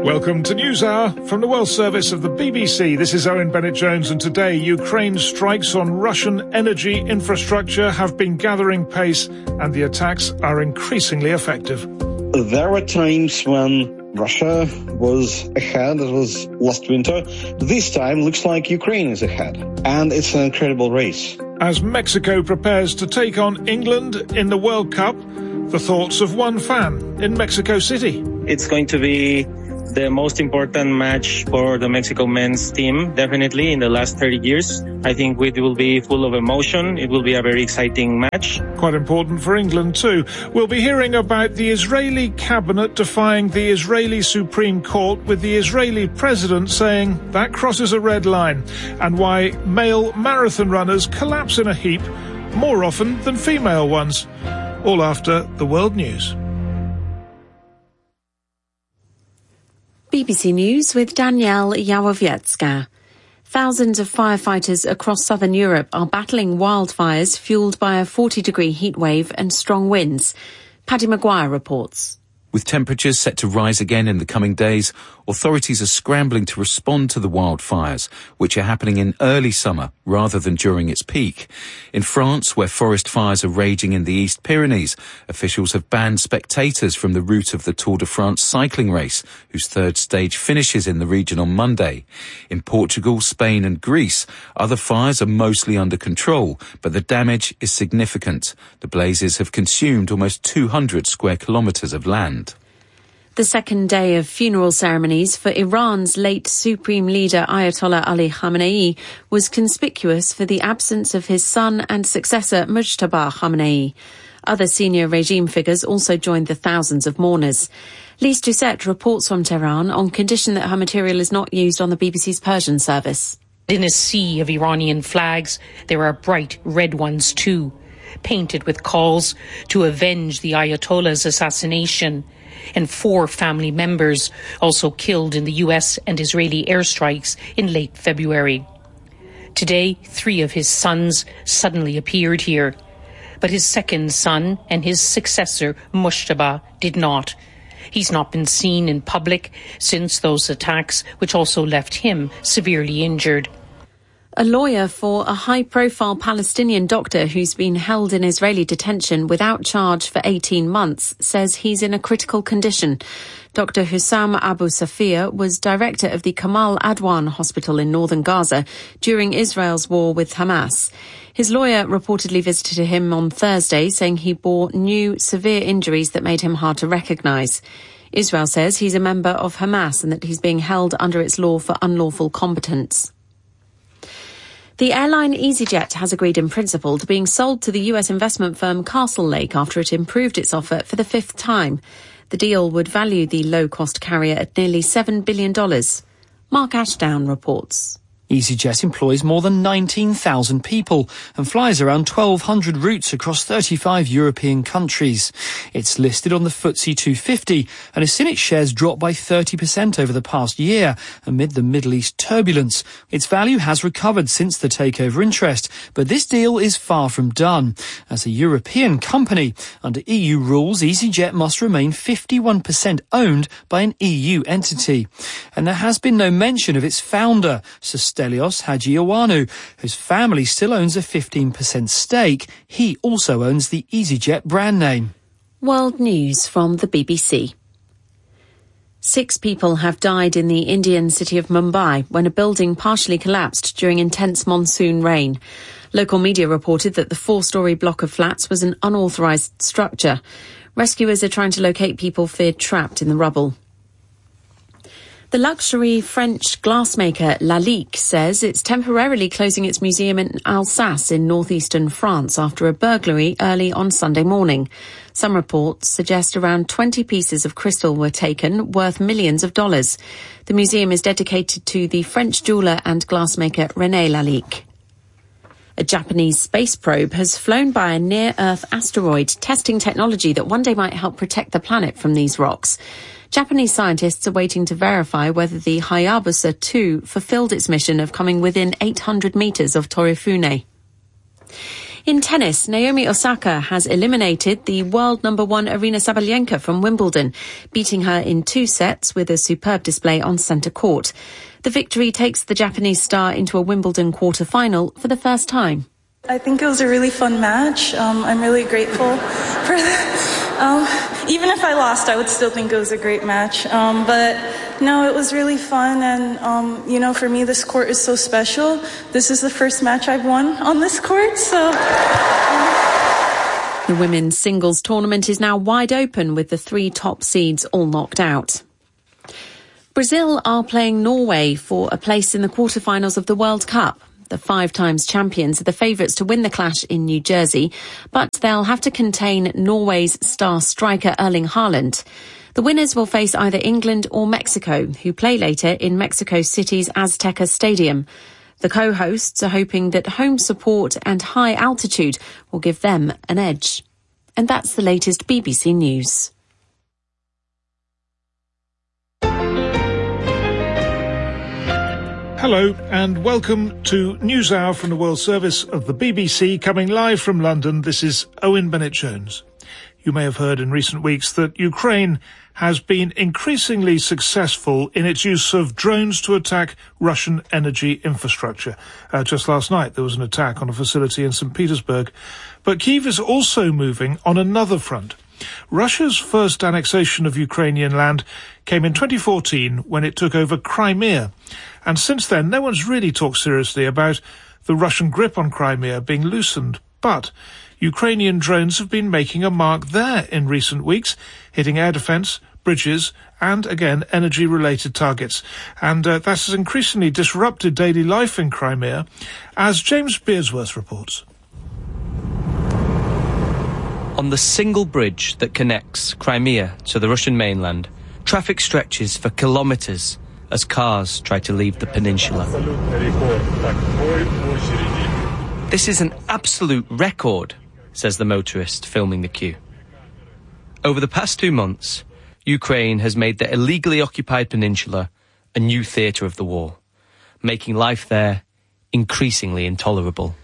Welcome to NewsHour from the World Service of the BBC. This is Owen Bennett-Jones, and today Ukraine's strikes on Russian energy infrastructure have been gathering pace and the attacks are increasingly effective. There were times when Russia was ahead. It was last winter. This time looks like Ukraine is ahead, and it's an incredible race. As Mexico prepares to take on England in the World Cup, the thoughts of one fan in Mexico City. It's going to be the most important match for the Mexico men's team, definitely, in the last 30 years. I think it will be full of emotion. It will be a very exciting match. Quite important for England too. We'll be hearing about the Israeli cabinet defying the Israeli Supreme Court, with the Israeli president saying that crosses a red line, and why male marathon runners collapse in a heap more often than female ones. All after the world news. BBC News with Danielle Yawowiecka. Thousands of firefighters across southern Europe are battling wildfires fuelled by a 40-degree heatwave and strong winds. Paddy Maguire reports. With temperatures set to rise again in the coming days, authorities are scrambling to respond to the wildfires, which are happening in early summer rather than during its peak. In France, where forest fires are raging in the East Pyrenees, officials have banned spectators from the route of the Tour de France cycling race, whose third stage finishes in the region on Monday. In Portugal, Spain and Greece, other fires are mostly under control, but the damage is significant. The blazes have consumed almost 200 square kilometres of land. The second day of funeral ceremonies for Iran's late Supreme Leader Ayatollah Ali Khamenei was conspicuous for the absence of his son and successor Mujtaba Khamenei. Other senior regime figures also joined the thousands of mourners. Lise Doucette reports from Tehran on condition that her material is not used on the BBC's Persian service. In a sea of Iranian flags, there are bright red ones too, painted with calls to avenge the Ayatollah's assassination. And 4 family members also killed in the US and Israeli airstrikes in late February. Today, 3 of his sons suddenly appeared here, but his second son and his successor, Mujtaba, did not. He's not been seen in public since those attacks, which also left him severely injured. A lawyer for a high-profile Palestinian doctor who's been held in Israeli detention without charge for 18 months says he's in a critical condition. Dr. Hussam Abu Safia was director of the Kamal Adwan Hospital in northern Gaza during Israel's war with Hamas. His lawyer reportedly visited him on Thursday, saying he bore new severe injuries that made him hard to recognise. Israel says he's a member of Hamas and that he's being held under its law for unlawful combatants. The airline EasyJet has agreed in principle to being sold to the US investment firm Castlelake after it improved its offer for the 5th time. The deal would value the low-cost carrier at nearly $7 billion. Mark Ashdown reports. EasyJet employs more than 19,000 people and flies around 1,200 routes across 35 European countries. It's listed on the FTSE 250 and has seen its shares drop by 30% over the past year amid the Middle East turbulence. Its value has recovered since the takeover interest, but this deal is far from done. As a European company, under EU rules, EasyJet must remain 51% owned by an EU entity. And there has been no mention of its founder, Stelios Hagiowanu, whose family still owns a 15% stake. He also owns the EasyJet brand name. World News from the BBC. 6 people have died in the Indian city of Mumbai when a building partially collapsed during intense monsoon rain. Local media reported that the 4-storey block of flats was an unauthorised structure. Rescuers are trying to locate people feared trapped in the rubble. The luxury French glassmaker Lalique says it's temporarily closing its museum in Alsace in northeastern France after a burglary early on Sunday morning. Some reports suggest around 20 pieces of crystal were taken, worth millions of dollars. The museum is dedicated to the French jeweller and glassmaker René Lalique. A Japanese space probe has flown by a near-Earth asteroid, testing technology that one day might help protect the planet from these rocks. Japanese scientists are waiting to verify whether the Hayabusa 2 fulfilled its mission of coming within 800 metres of Torifune. In tennis, Naomi Osaka has eliminated the world number 1 Aryna Sabalenka from Wimbledon, beating her in 2 sets with a superb display on centre court. The victory takes the Japanese star into a Wimbledon quarter-final for the first time. I think it was a really fun match. I'm really grateful for that. Even if I lost, I would still think it was a great match. But no, it was really fun. And, for me, this court is so special. This is the first match I've won on this court. So. The women's singles tournament is now wide open with the 3 top seeds all knocked out. Brazil are playing Norway for a place in the quarterfinals of the World Cup. The 5 times champions are the favourites to win the clash in New Jersey, but they'll have to contain Norway's star striker Erling Haaland. The winners will face either England or Mexico, who play later in Mexico City's Azteca Stadium. The co-hosts are hoping that home support and high altitude will give them an edge. And that's the latest BBC News. Hello and welcome to NewsHour from the World Service of the BBC, coming live from London. This is Owen Bennett-Jones. You may have heard in recent weeks that Ukraine has been increasingly successful in its use of drones to attack Russian energy infrastructure. Just last night there was an attack on a facility in St. Petersburg. But Kyiv is also moving on another front. Russia's first annexation of Ukrainian land came in 2014 when it took over Crimea. And since then, no one's really talked seriously about the Russian grip on Crimea being loosened. But Ukrainian drones have been making a mark there in recent weeks, hitting air defence, bridges, and, again, energy-related targets. And that has increasingly disrupted daily life in Crimea, as James Beardsworth reports. On the single bridge that connects Crimea to the Russian mainland, traffic stretches for kilometres as cars try to leave the peninsula. This is an absolute record, says the motorist filming the queue. Over the past 2 months, Ukraine has made the illegally occupied peninsula a new theatre of the war, making life there increasingly intolerable.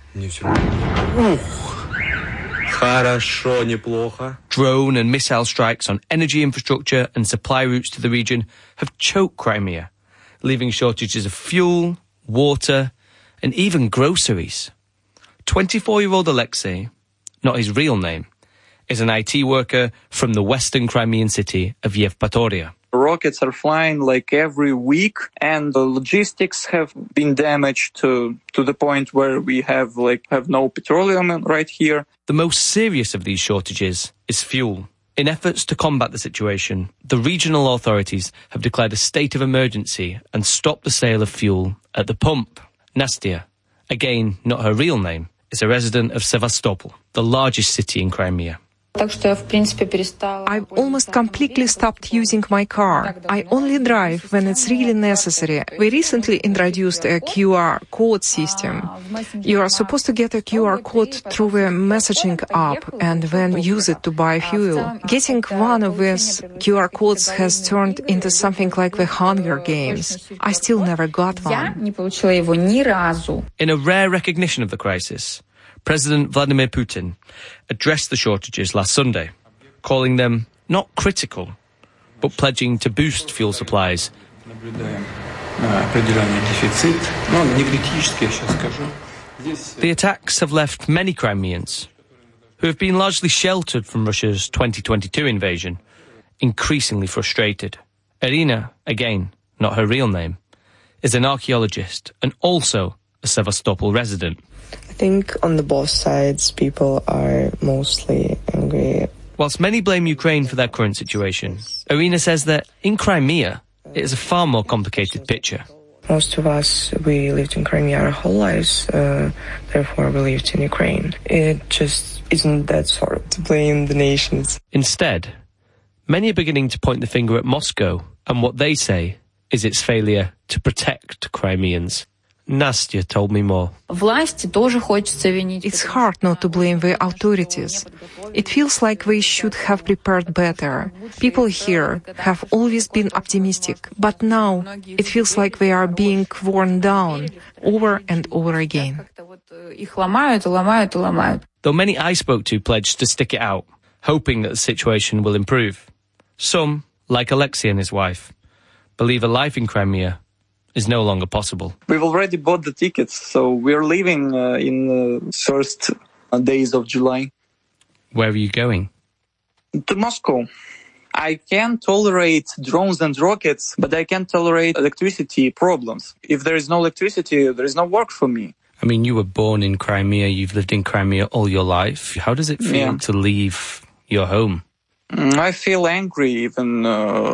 Drone and missile strikes on energy infrastructure and supply routes to the region have choked Crimea, leaving shortages of fuel, water, and even groceries. 24-year-old Alexei, not his real name, is an IT worker from the western Crimean city of Yevpatoria. Rockets are flying like every week, and the logistics have been damaged to the point where we have no petroleum right here. The most serious of these shortages is fuel. In efforts to combat the situation, the regional authorities have declared a state of emergency and stopped the sale of fuel at the pump. Nastia, again not her real name, is a resident of Sevastopol, the largest city in Crimea. I've almost completely stopped using my car. I only drive when it's really necessary. We recently introduced a QR code system. You are supposed to get a QR code through a messaging app and then use it to buy fuel. Getting one of these QR codes has turned into something like the Hunger Games. I still never got one. In a rare recognition of the crisis, President Vladimir Putin addressed the shortages last Sunday, calling them not critical, but pledging to boost fuel supplies. The attacks have left many Crimeans, who have been largely sheltered from Russia's 2022 invasion, increasingly frustrated. Irina, again, not her real name, is an archaeologist and also a Sevastopol resident. I think on the both sides, people are mostly angry. Whilst many blame Ukraine for their current situation, Irina says that in Crimea, it is a far more complicated picture. Most of us, we lived in Crimea our whole lives, therefore we lived in Ukraine. It just isn't that sort to blame the nations. Instead, many are beginning to point the finger at Moscow and what they say is its failure to protect Crimeans. Nastia told me more. It's hard not to blame the authorities. It feels like we should have prepared better. People here have always been optimistic, but now it feels like they are being worn down over and over again. though many I spoke to pledged to stick it out, hoping that the situation will improve. Some, like Alexei and his wife, believe a life in Crimea is no longer possible. We've already bought the tickets, so we're leaving in the first days of July. Where are you going? To Moscow. I can tolerate drones and rockets, but I can't tolerate electricity problems. If there is no electricity, there is no work for me. I mean, you were born in Crimea, you've lived in Crimea all your life. How does it feel to leave your home? I feel angry, even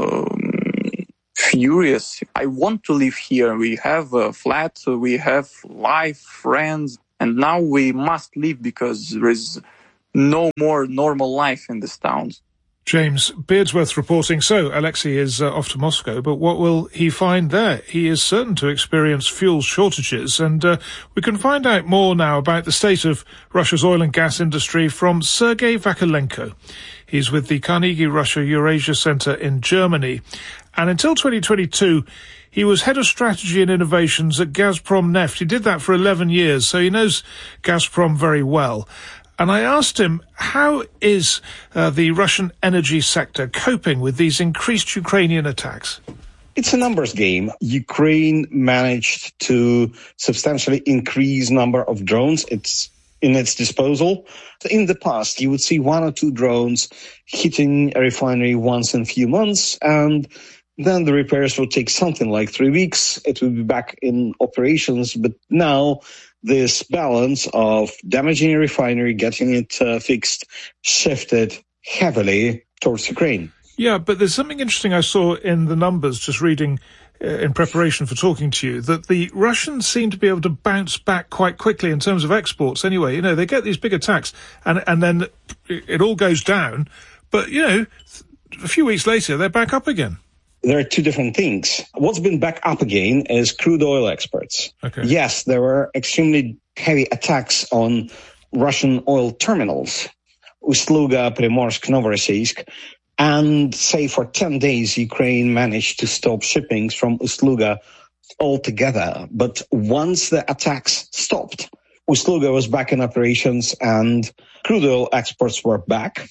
furious. I want to live here. We have a flat, we have life, friends, and now we must leave because there is no more normal life in this town. James Beardsworth reporting. So, Alexei is off to Moscow, but what will he find there? He is certain to experience fuel shortages, and we can find out more now about the state of Russia's oil and gas industry from Sergei Vakulenko. He's with the Carnegie Russia Eurasia Center in Germany, and until 2022, he was head of strategy and innovations at Gazprom Neft. He did that for 11 years, so he knows Gazprom very well. And I asked him, how is the Russian energy sector coping with these increased Ukrainian attacks? It's a numbers game. Ukraine managed to substantially increase number of drones in its disposal. In the past, you would see one or two drones hitting a refinery once in a few months, and then the repairs would take something like 3 weeks. It would be back in operations. But now this balance of damaging a refinery, getting it fixed, shifted heavily towards Ukraine. Yeah, but there's something interesting I saw in the numbers, just reading in preparation for talking to you, that the Russians seem to be able to bounce back quite quickly in terms of exports anyway. You know, they get these big attacks and then it all goes down. But, you know, a few weeks later, they're back up again. There are two different things. What's been back up again is crude oil exports. Okay. Yes, there were extremely heavy attacks on Russian oil terminals, Ust-Luga, Primorsk, Novorossiysk. And say for 10 days, Ukraine managed to stop shippings from Ust-Luga altogether. But once the attacks stopped, Ust-Luga was back in operations and crude oil exports were back.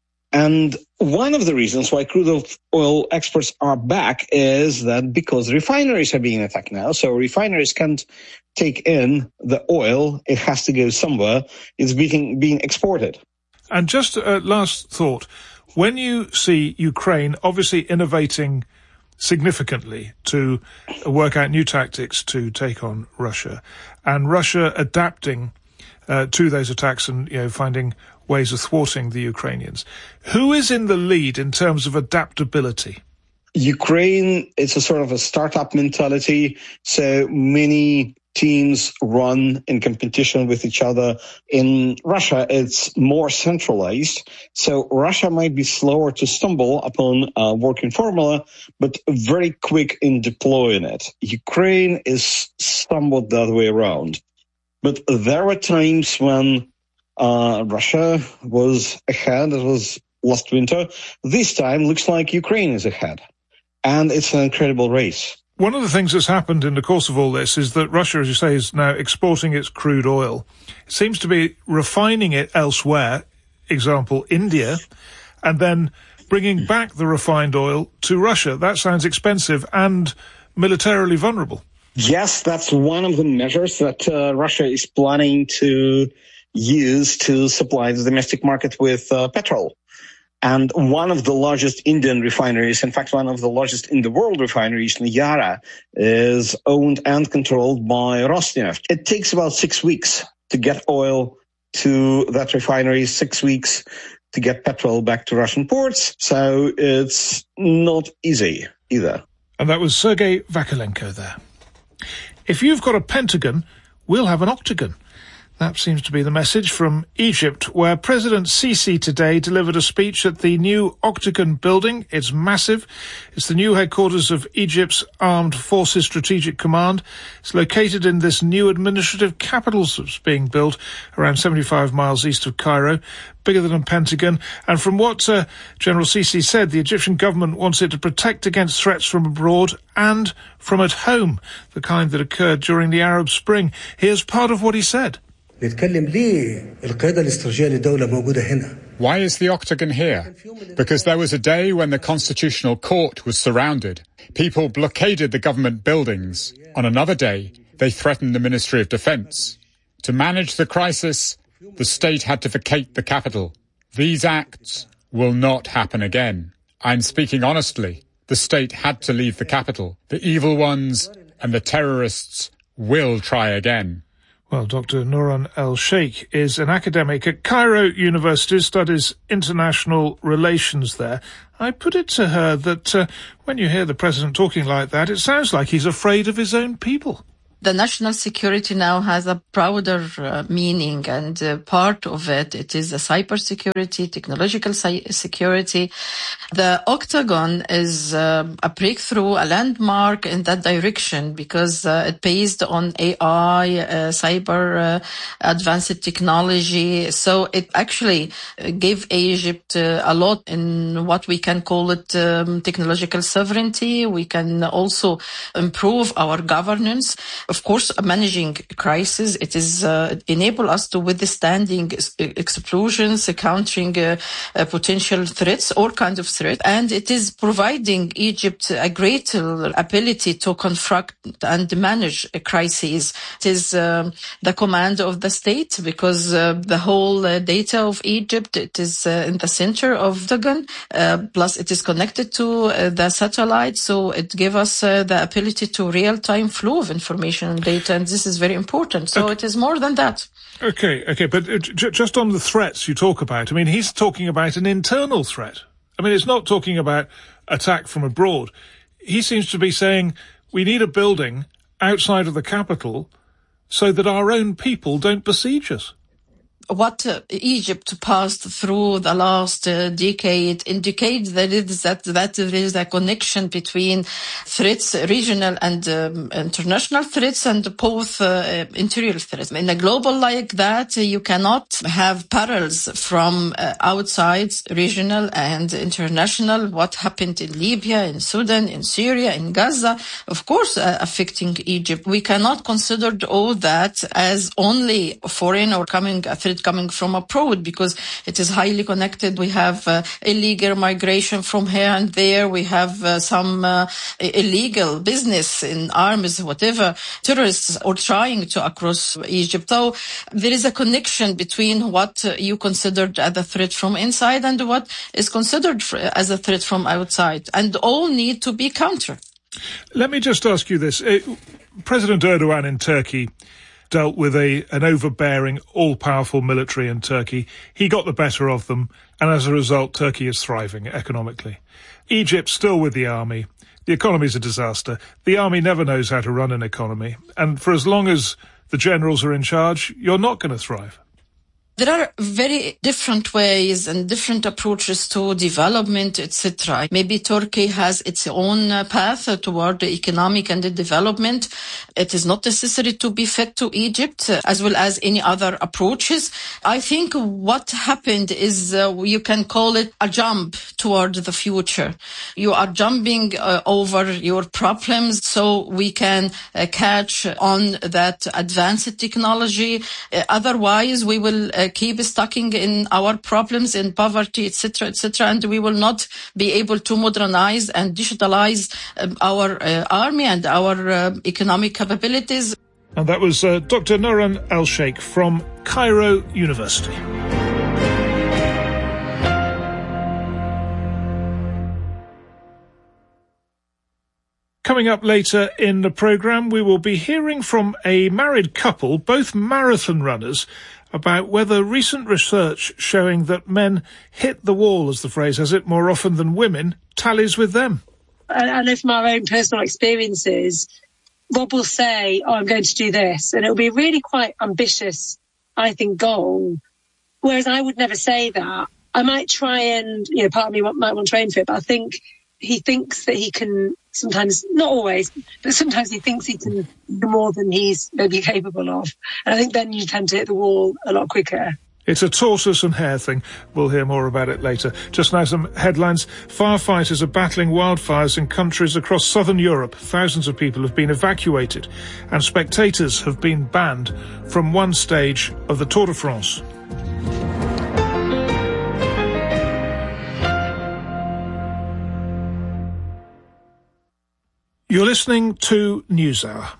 And one of the reasons why crude oil exports are back is that because refineries are being attacked now, so refineries can't take in the oil, it has to go somewhere, it's being exported. And just a last thought, when you see Ukraine obviously innovating significantly to work out new tactics to take on Russia, and Russia adapting to those attacks and, you know, finding ways of thwarting the Ukrainians, who is in the lead in terms of adaptability? Ukraine, it's a sort of a startup mentality. So many teams run in competition with each other. In Russia, it's more centralized. So Russia might be slower to stumble upon a working formula, but very quick in deploying it. Ukraine is somewhat the other way around. But there were times when Russia was ahead. It was last winter. This time looks like Ukraine is ahead. And it's an incredible race. One of the things that's happened in the course of all this is that Russia, as you say, is now exporting its crude oil. It seems to be refining it elsewhere, example, India, and then bringing back the refined oil to Russia. That sounds expensive and militarily vulnerable. Yes, that's one of the measures that Russia is planning to use to supply the domestic market with petrol. And one of the largest Indian refineries, in fact, one of the largest in the world refineries, Yara, is owned and controlled by Rosneft. It takes about 6 weeks to get oil to that refinery, 6 weeks to get petrol back to Russian ports. So it's not easy either. And that was Sergei Vakulenko there. If you've got a pentagon, we'll have an octagon. That seems to be the message from Egypt, where President Sisi today delivered a speech at the new Octagon building. It's massive. It's the new headquarters of Egypt's Armed Forces Strategic Command. It's located in this new administrative capital that's being built around 75 miles east of Cairo, bigger than a Pentagon. And from what General Sisi said, the Egyptian government wants it to protect against threats from abroad and from at home, the kind that occurred during the Arab Spring. Here's part of what he said. Why is the Octagon here? Because there was a day when the Constitutional Court was surrounded. People blockaded the government buildings. On another day, they threatened the Ministry of Defence. To manage the crisis, the state had to vacate the capital. These acts will not happen again. I'm speaking honestly. The state had to leave the capital. The evil ones and the terrorists will try again. Well, Dr. Nouran El-Sheikh is an academic at Cairo University, studies international relations there. I put it to her that when you hear the president talking like that, it sounds like he's afraid of his own people. The national security now has a broader meaning, and part of it is the cybersecurity, technological security. The Octagon is a breakthrough, a landmark in that direction, because it's based on AI, cyber advanced technology. So it actually gave Egypt a lot in what we can call it technological sovereignty. We can also improve our governance. Of course, managing crisis, it is enable us to withstanding explosions, countering potential threats, all kinds of threats, and it is providing Egypt a greater ability to confront and manage crises. It is the command of the state, because the whole data of Egypt, it is in the center of the gun, plus it is connected to the satellite, so it gives us the ability to real-time flow of information and data, and this is very important. So it is more than that. Okay, but just on the threats you talk about, I mean, he's talking about an internal threat. I mean, it's not talking about attack from abroad. He seems to be saying we need a building outside of the capital so that our own people don't besiege us. What Egypt passed through the last decade indicates that there is a connection between threats, regional and international threats, and both interior threats. In a global like that, you cannot have parallels from outside, regional and international. What happened in Libya, in Sudan, in Syria, in Gaza, of course, affecting Egypt. We cannot consider all that as only foreign or a threat coming from abroad, because it is highly connected. We have illegal migration from here and there. We have some illegal business in arms, whatever. Terrorists are trying to across Egypt. So there is a connection between what you considered as a threat from inside and what is considered as a threat from outside. And all need to be countered. Let me just ask you this. President Erdogan in Turkey dealt with an overbearing, all-powerful military in Turkey. He got the better of them, and as a result, Turkey is thriving economically. Egypt's still with the army. The economy's a disaster. The army never knows how to run an economy, and for as long as the generals are in charge, you're not going to thrive. There are very different ways and different approaches to development, etc. Maybe Turkey has its own path toward the economic and the development. It is not necessary to be fed to Egypt, as well as any other approaches. I think what happened is you can call it a jump toward the future. You are jumping over your problems so we can catch on that advanced technology. Otherwise, we will keep stuck in our problems, in poverty, etc., and we will not be able to modernize and digitalize our army and our economic capabilities. And that was Dr. Nouran El-Sheikh from Cairo University. Coming up later in the programme, we will be hearing from a married couple, both marathon runners, about whether recent research showing that men hit the wall, as the phrase has it, more often than women, tallies with them. I know from our own personal experiences, Rob will say, I'm going to do this, and it'll be a really quite ambitious, I think, goal, whereas I would never say that. I might try and, part of me might want to train for it, but I think he thinks that he can sometimes, not always, but sometimes he thinks he can do more than he's maybe capable of. And I think then you tend to hit the wall a lot quicker. It's a tortoise and hare thing. We'll hear more about it later. Just now, some headlines. Firefighters are battling wildfires in countries across southern Europe. Thousands of people have been evacuated, and spectators have been banned from one stage of the Tour de France. You're listening to NewsHour.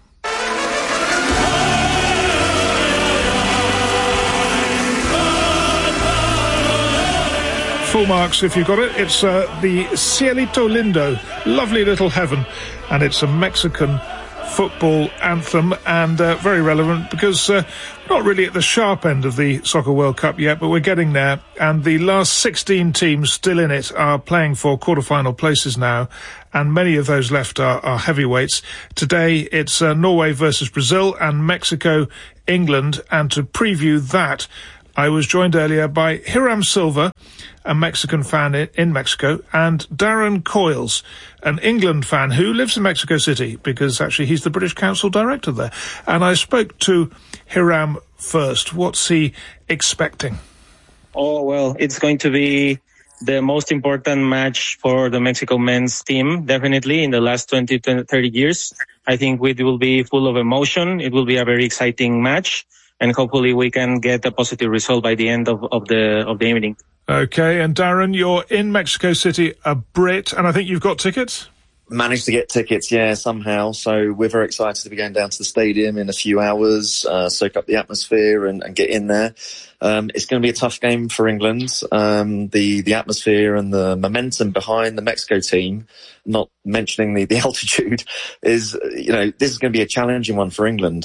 Full marks if you got it. It's the Cielito Lindo, lovely little heaven, and it's a Mexican football anthem, and very relevant because we're not really at the sharp end of the Soccer World Cup yet, but we're getting there, and the last 16 teams still in it are playing for quarter-final places now, and many of those left are heavyweights. Today it's Norway versus Brazil and Mexico, England, and to preview that, I was joined earlier by Hiram Silva, a Mexican fan in Mexico, and Darren Coyles, an England fan who lives in Mexico City because actually he's the British Council Director there. And I spoke to Hiram first. What's he expecting? Oh, well, it's going to be the most important match for the Mexico men's team, definitely, in the last 20 to 30 years. I think it will be full of emotion. It will be a very exciting match, and hopefully we can get a positive result by the end of the evening. Okay, and Darren, you're in Mexico City, a Brit, and I think you've got tickets? Managed to get tickets, yeah, somehow. So we're very excited to be going down to the stadium in a few hours, soak up the atmosphere and get in there. It's going to be a tough game for England. The atmosphere and the momentum behind the Mexico team, not mentioning the altitude, is, this is going to be a challenging one for England.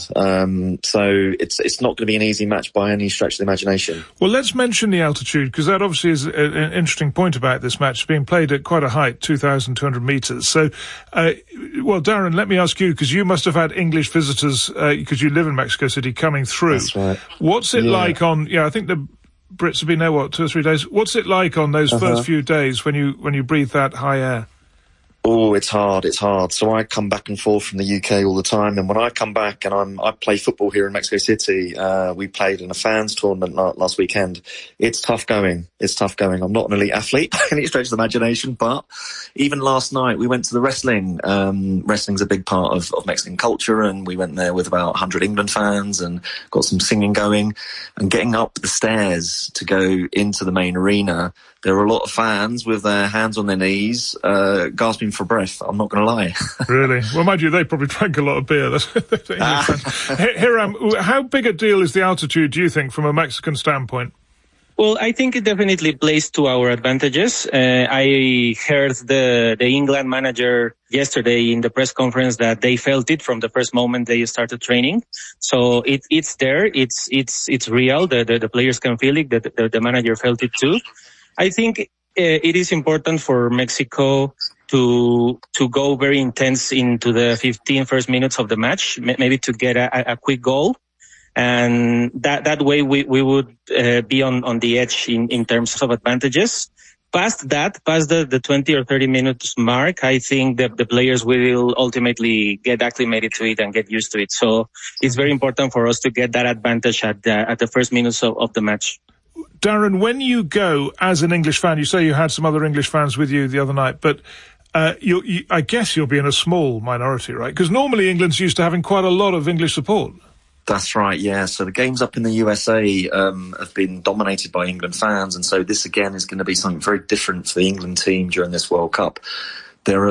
So it's not going to be an easy match by any stretch of the imagination. Well, let's mention the altitude, because that obviously is an interesting point about this match. It's being played at quite a height, 2,200 metres. So, well, Darren, let me ask you, because you must have had English visitors, because you live in Mexico City, coming through. That's right. What's it like on, I think the Brits have been there, 2 or 3 days. What's it like on those first few days when you breathe that high air? Oh, it's hard. So I come back and forth from the UK all the time, and when I come back and I play football here in Mexico City, we played in a fans tournament last weekend. It's tough going. I'm not an elite athlete by any stretch of the imagination, but even last night we went to the wrestling. Wrestling's a big part of Mexican culture, and we went there with about 100 England fans and got some singing going, and getting up the stairs to go into the main arena. There were a lot of fans with their hands on their knees, gasping for breath. I'm not going to lie. Really? Well, mind you, they probably drank a lot of beer. Hiram, how big a deal is the altitude, do you think, from a Mexican standpoint? Well, I think it definitely plays to our advantages. I heard the England manager yesterday in the press conference that they felt it from the first moment they started training. So it's there. It's real. The players can feel it. The manager felt it too. I think it is important for Mexico to go very intense into the 15 first minutes of the match, maybe to get a quick goal. And that way we would be on the edge in terms of advantages. Past the 20 or 30 minutes mark, I think that the players will ultimately get acclimated to it and get used to it. So it's very important for us to get that advantage at the first minutes of the match. Darren, when you go as an English fan, you say you had some other English fans with you the other night, but I guess you'll be in a small minority, right? Because normally England's used to having quite a lot of English support. That's right, yeah. So the games up in the USA have been dominated by England fans, and so this again is going to be something very different for the England team during this World Cup. There are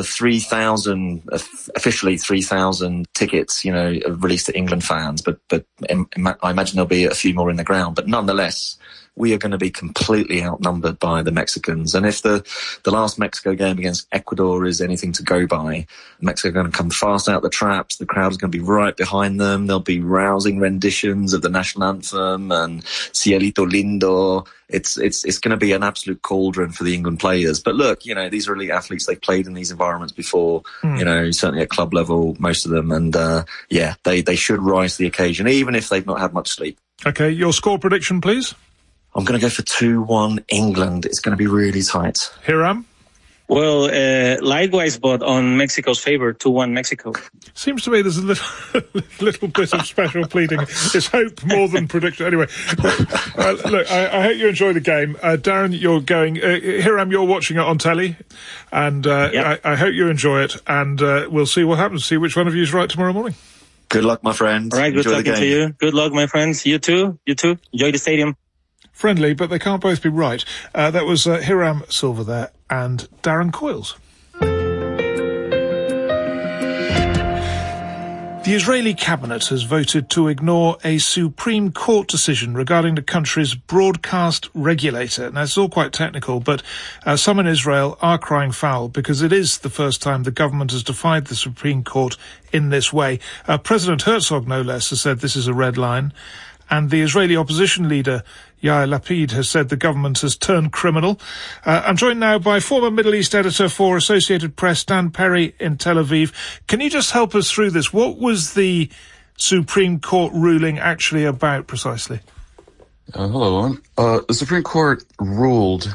officially 3,000 tickets, released to England fans, but I imagine there'll be a few more in the ground. But nonetheless, we are going to be completely outnumbered by the Mexicans. And if the last Mexico game against Ecuador is anything to go by, Mexico are going to come fast out the traps. The crowd is going to be right behind them. There'll be rousing renditions of the national anthem and Cielito Lindo. It's going to be an absolute cauldron for the England players. But look, these are elite athletes. They've played in these environments before, certainly at club level, most of them. And, they should rise to the occasion, even if they've not had much sleep. Okay, your score prediction, please? I'm going to go for 2-1 England. It's going to be really tight. Hiram? Well, likewise, but on Mexico's favor, 2-1 Mexico. Seems to me there's a little bit of special pleading. It's hope more than prediction. Anyway, look, I hope you enjoy the game. Darren, you're going. Hiram, you're watching it on telly, and I hope you enjoy it. And we'll see what happens. See which one of you is right tomorrow morning. Good luck, my friend. All right, good talking to you. Good luck, my friends. You too. Enjoy the stadium. Friendly, but they can't both be right. That was Hiram Silva there and Darren Coyles. The Israeli cabinet has voted to ignore a Supreme Court decision regarding the country's broadcast regulator. Now, it's all quite technical, but some in Israel are crying foul because it is the first time the government has defied the Supreme Court in this way. President Herzog, no less, has said this is a red line. And the Israeli opposition leader, Yair Lapid, has said the government has turned criminal. I'm joined now by former Middle East editor for Associated Press, Dan Perry in Tel Aviv. Can you just help us through this? What was the Supreme Court ruling actually about precisely? Hello, Owen. The Supreme Court ruled